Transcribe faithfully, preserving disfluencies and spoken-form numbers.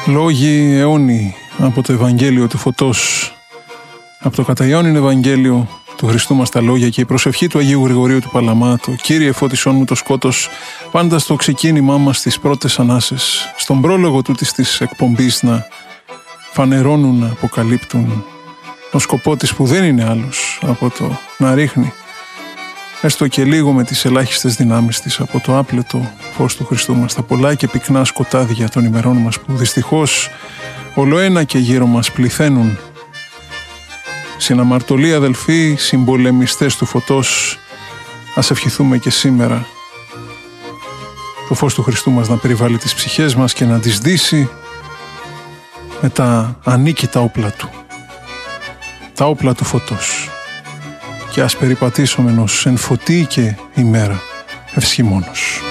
Λόγοι αιώνιοι από το Ευαγγέλιο του Φωτός, από το καταϊώνιν Ευαγγέλιο του Χριστού μας τα λόγια και η προσευχή του Αγίου Γρηγορίου του Παλαμάτου. Κύριε, φώτισόν μου το σκότος, πάντα στο ξεκίνημά μας στις πρώτες ανάσες, στον πρόλογο τούτης της εκπομπής να φανερώνουν, να αποκαλύπτουν τον σκοπό της που δεν είναι άλλος από το να ρίχνει έστω και λίγο με τις ελάχιστες δυνάμεις της από το άπλετο φως του Χριστού μας τα πολλά και πυκνά σκοτάδια των ημερών μας που δυστυχώς ολοένα και γύρω μας πληθαίνουν. Συναμαρτωλοί αδελφοί, συμπολεμιστές του φωτός, ας ευχηθούμε και σήμερα το φως του Χριστού μας να περιβάλλει τις ψυχές μας και να τις δύσει με τα ανίκητα όπλα του, τα όπλα του φωτός, και ας περιπατήσουμε εν φωτί και ημέρα ευσχημόνος.